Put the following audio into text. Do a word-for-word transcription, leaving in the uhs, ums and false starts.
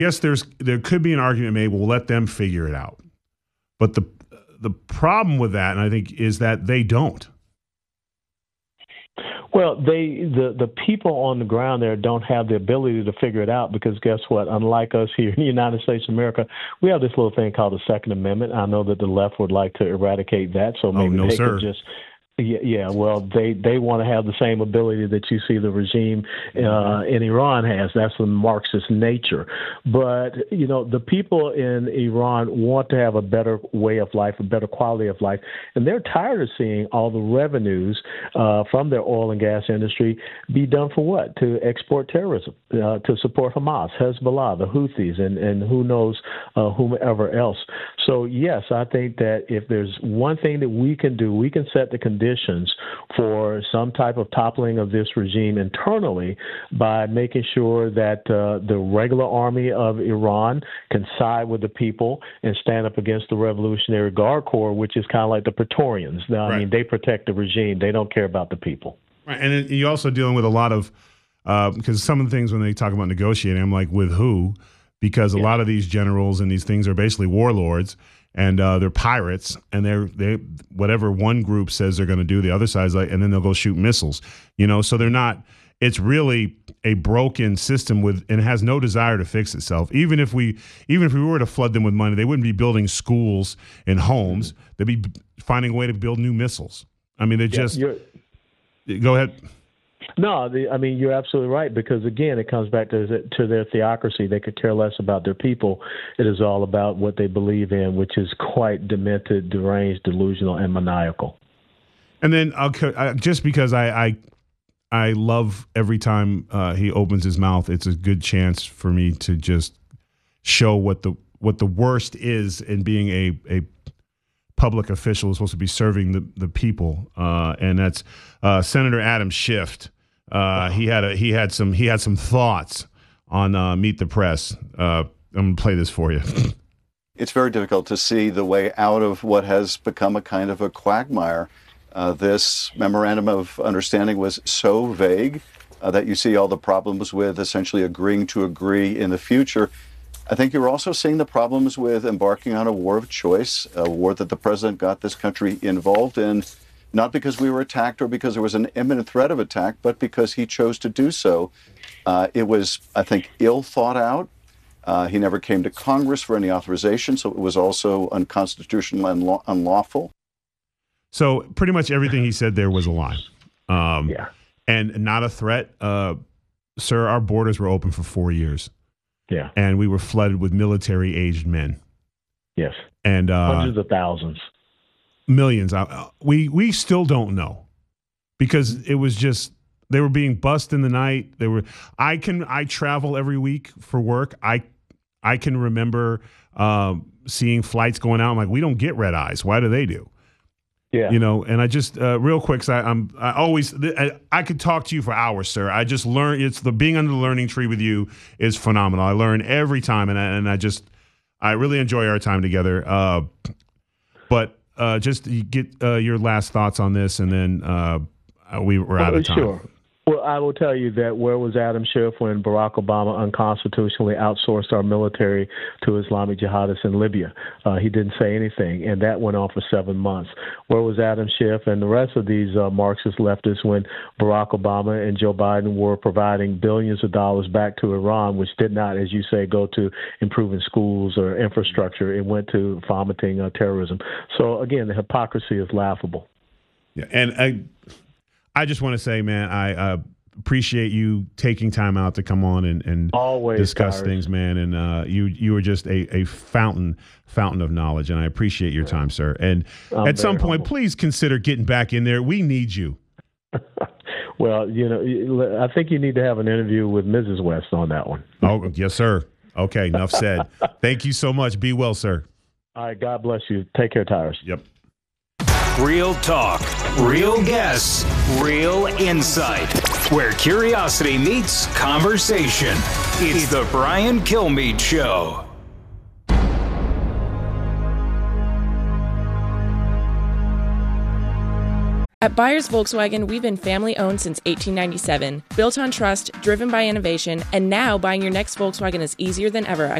Yes, there's there could be an argument made. We'll let them figure it out. But the the problem with that, and I think, is that they don't. Well, they the, the people on the ground there don't have the ability to figure it out because guess what? Unlike us here in the United States of America, we have this little thing called the Second Amendment. I know that the left would like to eradicate that, so maybe oh, no, they sir. could just Yeah, yeah, well, they, they want to have the same ability that you see the regime uh, in Iran has. That's the Marxist nature. But, you know, the people in Iran want to have a better way of life, a better quality of life, and they're tired of seeing all the revenues uh, from their oil and gas industry be done for what? To export terrorism, uh, to support Hamas, Hezbollah, the Houthis, and, and who knows uh, whomever else. So, yes, I think that if there's one thing that we can do, we can set the conditions for some type of toppling of this regime internally by making sure that uh, the regular army of Iran can side with the people and stand up against the Revolutionary Guard Corps, which is kind of like the Praetorians. Now, Right. I mean, they protect the regime. They don't care about the people. Right. And it, you're also dealing with a lot of, uh, because some of the things when they talk about negotiating, I'm like, with who? Because a Yeah. lot of these generals and these things are basically warlords. And uh, they're pirates, and they're they whatever one group says they're going to do, the other side's like, and then they'll go shoot missiles, you know. So they're not. It's really a broken system with, and it has no desire to fix itself. Even if we, even if we were to flood them with money, they wouldn't be building schools and homes. They'd be finding a way to build new missiles. I mean, they Yeah, just you're- go ahead. No, the, I mean, you're absolutely right, because, again, it comes back to, to their theocracy. They could care less about their people. It is all about what they believe in, which is quite demented, deranged, delusional, and maniacal. And then I'll, I, just because I, I I love every time uh, he opens his mouth, it's a good chance for me to just show what the what the worst is in being a a public official who's supposed to be serving the the people, uh, and that's uh, Senator Adam Schiff. Uh, he had a he had some he had some thoughts on uh, Meet the Press. Uh, I'm gonna play this for you. It's very difficult to see the way out of what has become a kind of a quagmire. Uh, this memorandum of understanding was so vague uh, that you see all the problems with essentially agreeing to agree in the future. I think you're also seeing the problems with embarking on a war of choice, a war that the president got this country involved in, not because we were attacked or because there was an imminent threat of attack, but because he chose to do so. Uh, it was, I think, ill thought out. Uh, he never came to Congress for any authorization, so it was also unconstitutional and law- unlawful. So pretty much everything he said there was a lie. Um, Yeah. And not a threat. Uh, sir, our borders were open for four years. Yeah. And we were flooded with military-aged men. Yes. And uh, Hundreds of thousands. millions. Uh, we we still don't know, because it was just they were being bussed in the night. They were. I can I travel every week for work. I I can remember um, seeing flights going out. I'm like, we don't get red eyes. Why do they do? Yeah. You know, and I just uh, real quick, 'cause I, I'm I always I, I could talk to you for hours, sir. I just learn. It's the being under the learning tree with you is phenomenal. I learn every time, and I, and I just I really enjoy our time together. Uh, but uh, just get uh, your last thoughts on this, and then uh, we we're out of time. Sure. Well, I will tell you that where was Adam Schiff when Barack Obama unconstitutionally outsourced our military to Islamic jihadists in Libya? Uh, he didn't say anything, and that went on for seven months. Where was Adam Schiff and the rest of these uh, Marxist leftists when Barack Obama and Joe Biden were providing billions of dollars back to Iran, which did not, as you say, go to improving schools or infrastructure? It went to fomenting uh, terrorism. So, again, the hypocrisy is laughable. Yeah, and I. I just want to say, man, I uh, appreciate you taking time out to come on and, and Always, discuss Cyrus. things, man. And uh, you you were just a, a fountain fountain of knowledge, and I appreciate your time, sir. And I'm at some very point, humble. please consider getting back in there. We need you. Well, you know, I think you need to have an interview with Missus West on that one. Oh, yes, sir. Okay, enough said. Thank you so much. Be well, sir. All right, God bless you. Take care, Tyrus. Yep. Real talk, real guests, real insight. Where curiosity meets conversation. It's the Brian Kilmeade Show. At Byers Volkswagen, we've been family-owned since eighteen ninety-seven, built on trust, driven by innovation, and now buying your next Volkswagen is easier than ever